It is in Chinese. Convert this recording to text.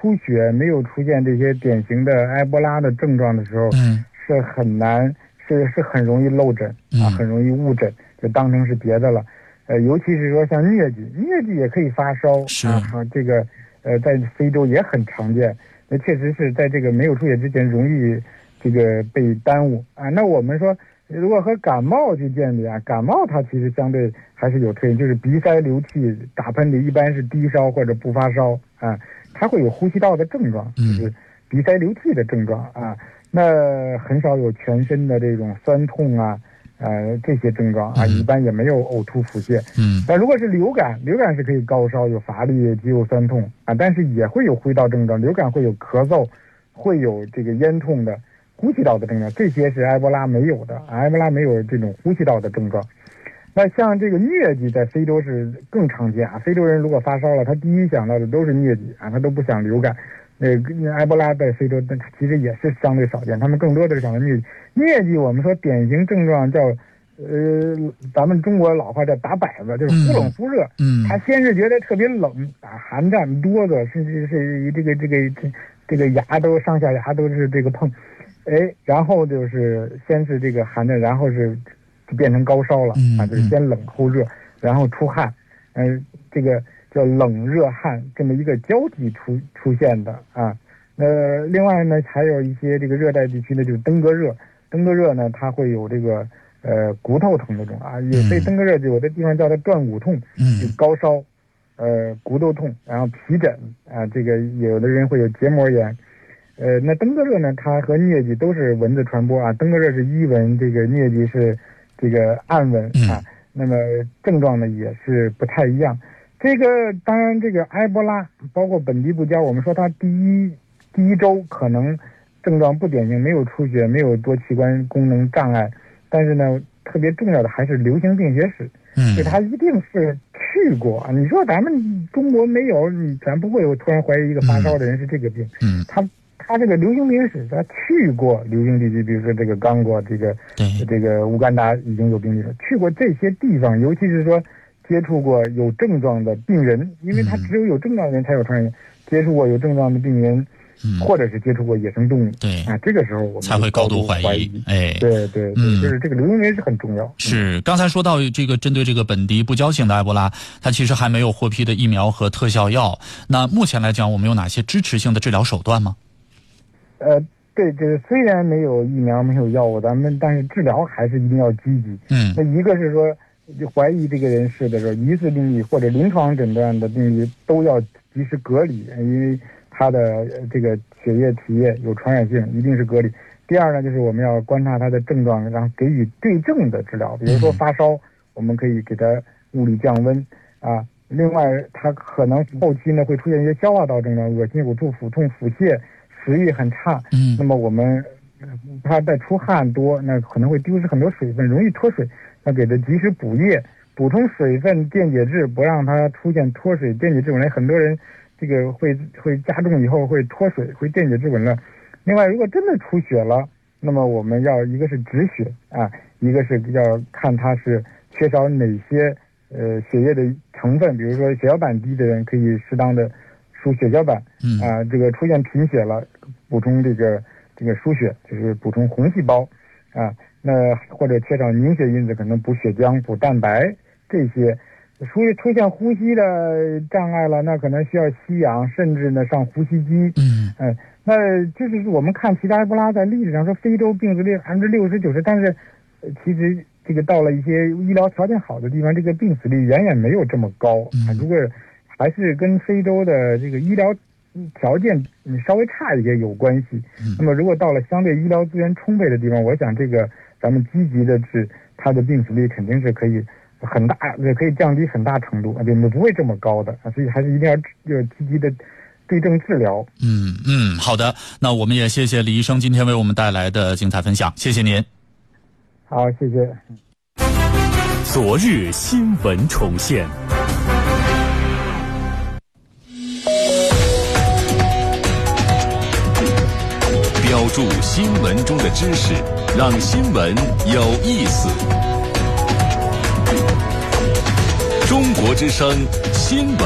出血，没有出现这些典型的埃博拉的症状的时候，是很难，是很容易漏诊啊，很容易误诊，就当成是别的了。尤其是说像疟疾也可以发烧啊，这个在非洲也很常见。那确实是在这个没有出血之前容易这个被耽误啊。那我们说，如果和感冒去鉴别啊，感冒它其实相对还是有特点，就是鼻塞流涕、打喷嚏，一般是低烧或者不发烧啊，它会有呼吸道的症状，就是鼻塞流涕的症状啊。那很少有全身的这种酸痛啊。这些症状啊，一般也没有呕吐腹泻。那如果是流感是可以高烧、有乏力、肌肉酸痛啊，但是也会有呼吸道症状。流感会有咳嗽，会有这个咽痛的呼吸道的症状，这些是埃博拉没有的。埃博拉没有这种呼吸道的症状。那像这个疟疾在非洲是更常见啊，非洲人如果发烧了，他第一想到的都是疟疾啊，他都不想流感。埃博拉在非洲其实也是相对少见，他们更多的是想到疟疾。疟疾我们说典型症状叫咱们中国老话叫打摆子，就是忽冷忽热。他先是觉得特别冷啊，寒战哆嗦，甚至是这个牙都上下牙都是这个碰，然后就是先是这个寒战，然后是就变成高烧了啊，就是先冷后热，然后出汗，这个叫冷热汗这么一个交替出现的啊。另外呢，还有一些这个热带地区呢，就是登革热呢，它会有这个骨头疼那种啊，所以登革热有的地方叫它断骨痛，就高烧，骨头痛，然后皮疹啊，这个有的人会有结膜炎。那登革热呢，它和疟疾都是蚊子传播啊，登革热是伊蚊，这个疟疾是这个暗蚊啊，那么症状呢也是不太一样。这个当然，这个埃博拉包括本地不交，我们说它第一周可能症状不典型，没有出血，没有多器官功能障碍，但是呢，特别重要的还是流行病学史，所以他一定是去过啊。你说咱们中国没有，咱不会有突然怀疑一个发烧的人是这个病，他这个流行病学史，他去过流行地区，比如说这个刚果，这个乌干达已经有病例了，去过这些地方，尤其是说接触过有症状的病人，因为他只有症状的人才有传染性，接触过有症状的病人。或者是接触过野生动物，对啊，这个时候我们才会高度怀疑。 对，就是这个流行病是很重要。 是刚才说到这个针对这个本地不交性的埃博拉，它其实还没有获批的疫苗和特效药。那目前来讲，我们有哪些支持性的治疗手段吗？ 对，这个虽然没有疫苗没有药物，但是治疗还是一定要积极。那一个是说怀疑这个人是的时候，疑似病例或者临床诊断的病例都要及时隔离，因为他的这个血液体液有传染性，一定是隔离。第二呢，就是我们要观察他的症状，然后给予对症的治疗。比如说发烧，我们可以给他物理降温啊。另外，他可能后期呢会出现一些消化道症状，恶心、呕吐、腹痛、腹泻，食欲很差。那么我们他在出汗多，那可能会丢失很多水分，容易脱水，要给他及时补液，补充水分，电解质，不让他出现脱水。电解质紊乱，很多人这个会加重以后会脱水，会电解质紊乱。另外，如果真的出血了，那么我们要一个是止血啊，一个是要看他是缺少哪些血液的成分，比如说血小板低的人可以适当的输血小板啊，这个出现贫血了，补充这个输血，就是补充红细胞啊，那或者缺少凝血因子，可能补血浆、补蛋白这些。出现呼吸的障碍了，那可能需要吸氧，甚至呢上呼吸机。那就是我们看其他埃博拉在历史上说非洲病死率60%、90%，但是其实这个到了一些医疗条件好的地方，这个病死率远远没有这么高。如果还是跟非洲的这个医疗条件稍微差一些有关系。那么如果到了相对医疗资源充沛的地方，我想这个咱们积极的治，它的病死率肯定是可以降低很大程度，不会这么高的，所以还是一定要积极的对症治疗。 好的，那我们也谢谢李医生今天为我们带来的精彩分享，谢谢您。 好，谢谢。 昨日新闻重现，标注新闻中的知识，让新闻有意思。中国之声新闻